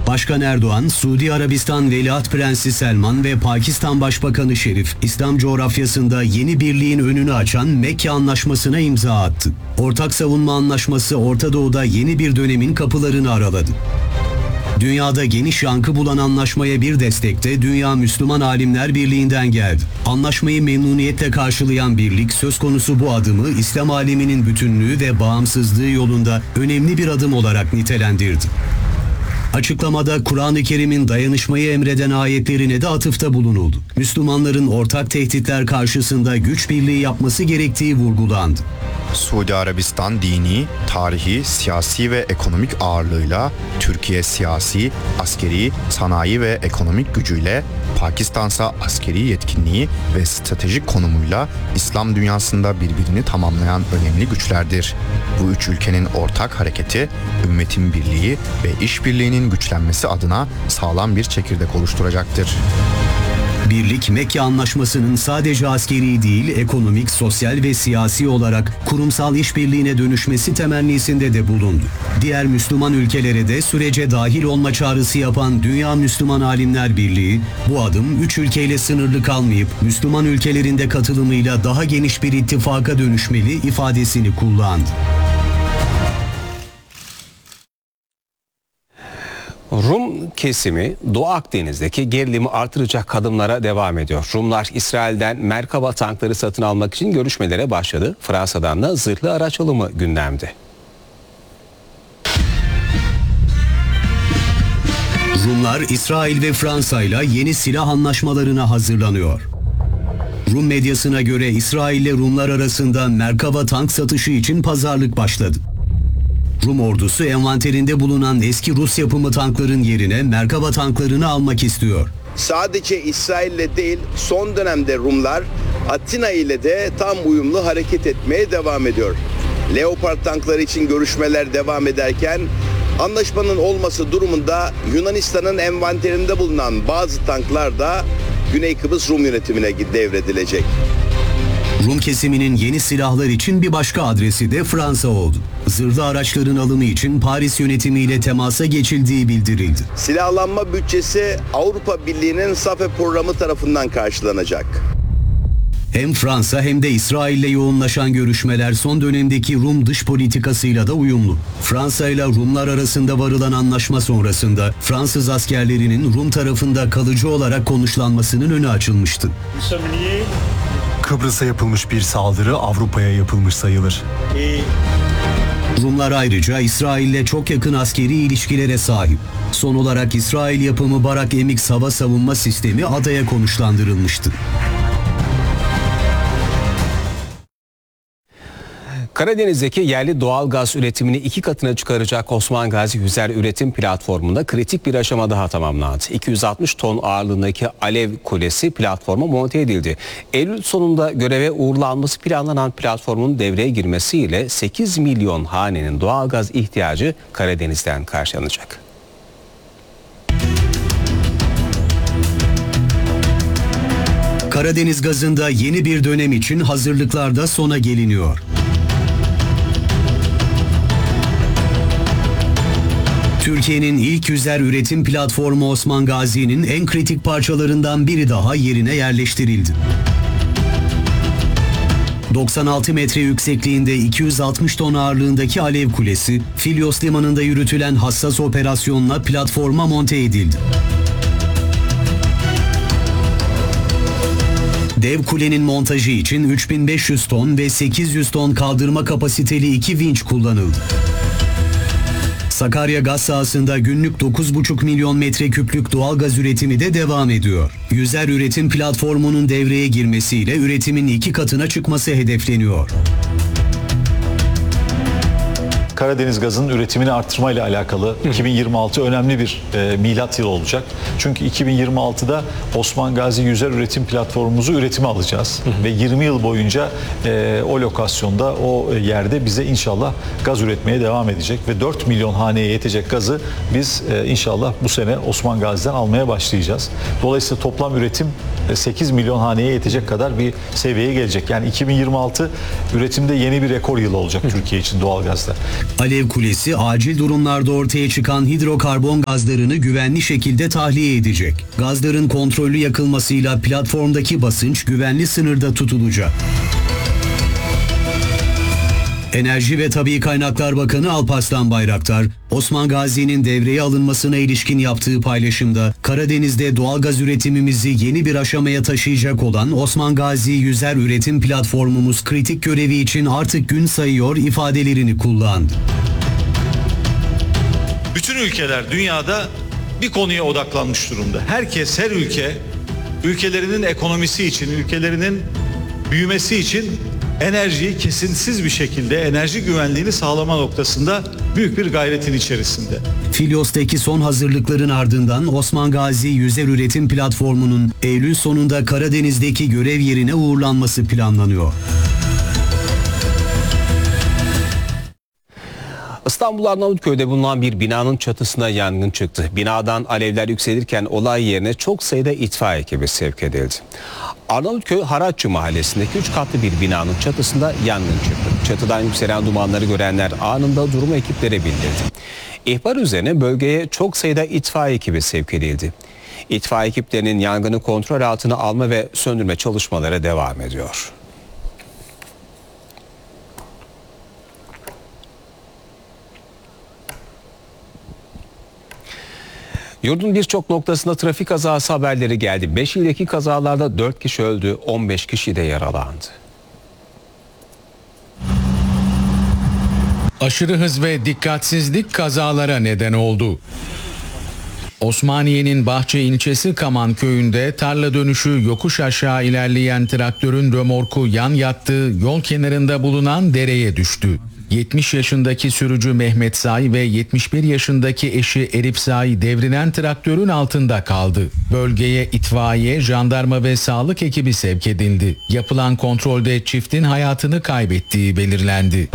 Başkan Erdoğan, Suudi Arabistan Veliaht Prensi Selman ve Pakistan Başbakanı Şerif, İslam coğrafyasında yeni birliğin önünü açan Mekke Anlaşması'na imza attı. Ortak savunma anlaşması Orta Doğu'da yeni bir dönemin kapılarını araladı. Dünyada geniş yankı bulan anlaşmaya bir destek de Dünya Müslüman Alimler Birliği'nden geldi. Anlaşmayı memnuniyetle karşılayan birlik söz konusu bu adımı İslam aleminin bütünlüğü ve bağımsızlığı yolunda önemli bir adım olarak nitelendirdi. Açıklamada Kur'an-ı Kerim'in dayanışmayı emreden ayetlerine de atıfta bulunuldu. Müslümanların ortak tehditler karşısında güç birliği yapması gerektiği vurgulandı. Suudi Arabistan dini, tarihi, siyasi ve ekonomik ağırlığıyla, Türkiye siyasi, askeri, sanayi ve ekonomik gücüyle, Pakistan'sa askeri yetkinliği ve stratejik konumuyla İslam dünyasında birbirini tamamlayan önemli güçlerdir. Bu üç ülkenin ortak hareketi, ümmetin birliği ve işbirliğinin güçlenmesi adına sağlam bir çekirdek oluşturacaktır. Birlik, Mekke Anlaşması'nın sadece askeri değil, ekonomik, sosyal ve siyasi olarak kurumsal işbirliğine dönüşmesi temennisinde de bulundu. Diğer Müslüman ülkelere de sürece dahil olma çağrısı yapan Dünya Müslüman Alimler Birliği, bu adım 3 ülkeyle sınırlı kalmayıp Müslüman ülkelerin de katılımıyla daha geniş bir ittifaka dönüşmeli ifadesini kullandı. Rum kesimi Doğu Akdeniz'deki gerilimi artıracak adımlara devam ediyor. Rumlar İsrail'den Merkava tankları satın almak için görüşmelere başladı. Fransa'dan da zırhlı araç alımı gündemde. Rumlar İsrail ve Fransa ile yeni silah anlaşmalarına hazırlanıyor. Rum medyasına göre İsrail ile Rumlar arasında Merkava tank satışı için pazarlık başladı. Rum ordusu envanterinde bulunan eski Rus yapımı tankların yerine Merkava tanklarını almak istiyor. Sadece İsrail'le değil, son dönemde Rumlar Atina ile de tam uyumlu hareket etmeye devam ediyor. Leopard tankları için görüşmeler devam ederken anlaşmanın olması durumunda Yunanistan'ın envanterinde bulunan bazı tanklar da Güney Kıbrıs Rum yönetimine devredilecek. Rum kesiminin yeni silahlar için bir başka adresi de Fransa oldu. Zırhlı araçların alımı için Paris yönetimiyle temasa geçildiği bildirildi. Silahlanma bütçesi Avrupa Birliği'nin SAFE programı tarafından karşılanacak. Hem Fransa hem de İsrail'le yoğunlaşan görüşmeler son dönemdeki Rum dış politikasıyla da uyumlu. Fransa ile Rumlar arasında varılan anlaşma sonrasında Fransız askerlerinin Rum tarafında kalıcı olarak konuşlanmasının önü açılmıştı. Kıbrıs'a yapılmış bir saldırı Avrupa'ya yapılmış sayılır. Rumlar ayrıca İsrail'le çok yakın askeri ilişkilere sahip. Son olarak İsrail yapımı Barak MX hava savunma sistemi adaya konuşlandırılmıştı. Karadeniz'deki yerli doğal gaz üretimini 2 katına çıkaracak Osman Gazi Yüzer Üretim Platformu'nda kritik bir aşama daha tamamlandı. 260 ton ağırlığındaki alev kulesi platforma monte edildi. Eylül sonunda göreve uğurlanması planlanan platformun devreye girmesiyle 8 milyon hanenin doğal gaz ihtiyacı Karadeniz'den karşılanacak. Karadeniz gazında yeni bir dönem için hazırlıklarda sona geliniyor. Türkiye'nin ilk yüzer üretim platformu Osman Gazi'nin en kritik parçalarından biri daha yerine yerleştirildi. 96 metre yüksekliğinde 260 ton ağırlığındaki alev kulesi, Filyos limanında yürütülen hassas operasyonla platforma monte edildi. Dev kulenin montajı için 3500 ton ve 800 ton kaldırma kapasiteli 2 vinç kullanıldı. Sakarya gaz sahasında günlük 9,5 milyon metreküplük doğal gaz üretimi de devam ediyor. Yüzer üretim platformunun devreye girmesiyle üretimin 2 katına çıkması hedefleniyor. Karadeniz gazının üretimini artırmayla alakalı 2026 önemli bir milat yılı olacak. Çünkü 2026'da Osman Gazi Yüzer Üretim Platformumuzu üretime alacağız. Ve 20 yıl boyunca o lokasyonda, o yerde bize inşallah gaz üretmeye devam edecek. Ve 4 milyon haneye yetecek gazı biz inşallah bu sene Osman Gazi'den almaya başlayacağız. Dolayısıyla toplam üretim 8 milyon haneye yetecek kadar bir seviyeye gelecek. Yani 2026 üretimde yeni bir rekor yılı olacak Türkiye için doğalgazda. Alev Kulesi acil durumlarda ortaya çıkan hidrokarbon gazlarını güvenli şekilde tahliye edecek. Gazların kontrollü yakılmasıyla platformdaki basınç güvenli sınırda tutulacak. Enerji ve Tabii Kaynaklar Bakanı Alparslan Bayraktar, Osman Gazi'nin devreye alınmasına ilişkin yaptığı paylaşımda Karadeniz'de doğalgaz üretimimizi yeni bir aşamaya taşıyacak olan Osman Gazi Yüzer Üretim Platformumuz kritik görevi için artık gün sayıyor ifadelerini kullandı. Bütün ülkeler dünyada bir konuya odaklanmış durumda. Herkes, her ülke ülkelerinin ekonomisi için, ülkelerinin büyümesi için enerjiyi kesintisiz bir şekilde, enerji güvenliğini sağlama noktasında büyük bir gayretin içerisinde. Filyos'taki son hazırlıkların ardından Osman Gazi Yüzer Üretim Platformu'nun Eylül sonunda Karadeniz'deki görev yerine uğurlanması planlanıyor. İstanbul Arnavutköy'de bulunan bir binanın çatısına yangın çıktı. Binadan alevler yükselirken olay yerine çok sayıda itfaiye ekibi sevk edildi. Arnavutköy Haratçı Mahallesi'ndeki 3 katlı bir binanın çatısında yangın çıktı. Çatıdan yükselen dumanları görenler anında durumu ekiplere bildirdi. İhbar üzerine bölgeye çok sayıda itfaiye ekibi sevk edildi. İtfaiye ekiplerinin yangını kontrol altına alma ve söndürme çalışmaları devam ediyor. Yurdun birçok noktasında trafik kazası haberleri geldi. 5 ildeki kazalarda 4 kişi öldü, 15 kişi de yaralandı. Aşırı hız ve dikkatsizlik kazalara neden oldu. Osmaniye'nin Bahçe ilçesi Kaman köyünde tarla dönüşü yokuş aşağı ilerleyen traktörün römorku yan yattığı yol kenarında bulunan dereye düştü. 70 yaşındaki sürücü Mehmet Say ve 71 yaşındaki eşi Elif Say devrilen traktörün altında kaldı. Bölgeye itfaiye, jandarma ve sağlık ekibi sevk edildi. Yapılan kontrolde çiftin hayatını kaybettiği belirlendi.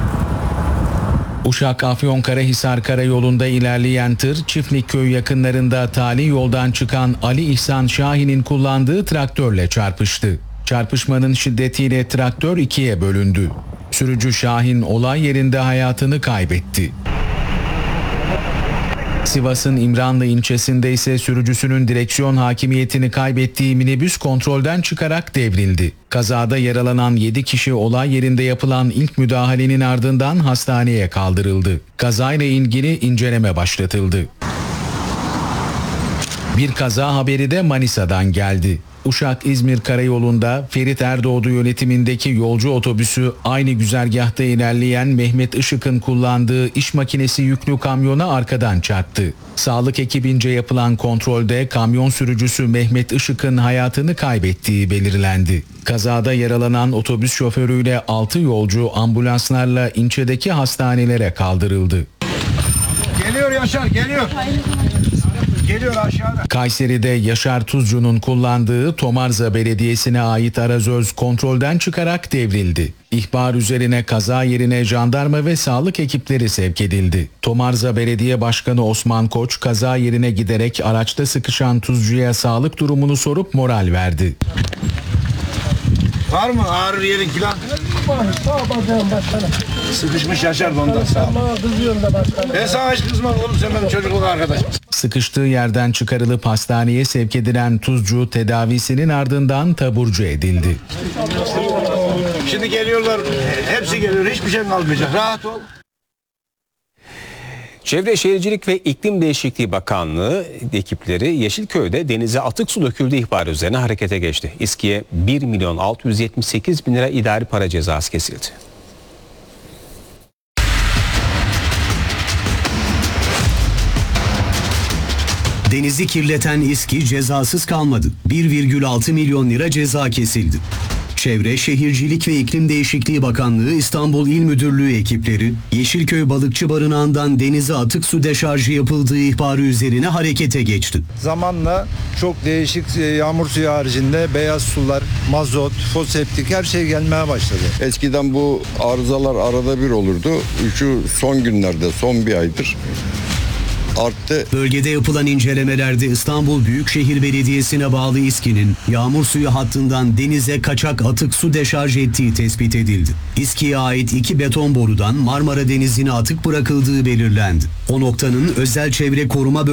Uşak-Afyonkarahisar karayolunda ilerleyen tır, Çiftlikköy yakınlarında tali yoldan çıkan Ali İhsan Şahin'in kullandığı traktörle çarpıştı. Çarpışmanın şiddetiyle traktör ikiye bölündü. Sürücü Şahin olay yerinde hayatını kaybetti. Sivas'ın İmranlı ilçesinde ise sürücüsünün direksiyon hakimiyetini kaybettiği minibüs kontrolden çıkarak devrildi. Kazada yaralanan 7 kişi olay yerinde yapılan ilk müdahalenin ardından hastaneye kaldırıldı. Kazayla ilgili inceleme başlatıldı. Bir kaza haberi de Manisa'dan geldi. Uşak-İzmir karayolunda Ferit Erdoğdu yönetimindeki yolcu otobüsü aynı güzergahta ilerleyen Mehmet Işık'ın kullandığı iş makinesi yüklü kamyona arkadan çarptı. Sağlık ekibince yapılan kontrolde kamyon sürücüsü Mehmet Işık'ın hayatını kaybettiği belirlendi. Kazada yaralanan otobüs şoförüyle 6 yolcu ambulanslarla ilçedeki hastanelere kaldırıldı. Geliyor Yaşar, geliyor. Geliyor aşağıda. Kayseri'de Yaşar Tuzcu'nun kullandığı Tomarza Belediyesi'ne ait arazöz kontrolden çıkarak devrildi. İhbar üzerine kaza yerine jandarma ve sağlık ekipleri sevk edildi. Tomarza Belediye Başkanı Osman Koç kaza yerine giderek araçta sıkışan Tuzcu'ya sağlık durumunu sorup moral verdi. Var mı ağrır yerin filan? Sıkışmış Yaşar da ondan sağ ol. Ben sana hiç kızmam oğlum, sen benim çocukluk arkadaşım. Sıkıştığı yerden çıkarılıp hastaneye sevk edilen Tuzcu tedavisinin ardından taburcu edildi. Şimdi geliyorlar, hepsi geliyor, hiçbir şey kalmayacak, rahat ol. Çevre Şehircilik ve İklim Değişikliği Bakanlığı ekipleri Yeşilköy'de denize atık su döküldüğü ihbarı üzerine harekete geçti. İSKİ'ye 1.678.000 lira idari para cezası kesildi. Denizi kirleten İSKİ cezasız kalmadı. 1,6 milyon lira ceza kesildi. Çevre, Şehircilik ve İklim Değişikliği Bakanlığı İstanbul İl Müdürlüğü ekipleri Yeşilköy Balıkçı Barınağı'ndan denize atık su deşarjı yapıldığı ihbarı üzerine harekete geçti. Zamanla çok değişik yağmur suyu haricinde beyaz sular, mazot, foseptik her şey gelmeye başladı. Eskiden bu arızalar arada bir olurdu. Şu son günlerde, son bir aydır arttı. Bölgede yapılan incelemelerde İstanbul Büyükşehir Belediyesi'ne bağlı İSKİ'nin yağmur suyu hattından denize kaçak atık su deşarj ettiği tespit edildi. İSKİ'ye ait 2 beton borudan Marmara Denizi'ne atık bırakıldığı belirlendi. O noktanın özel çevre koruma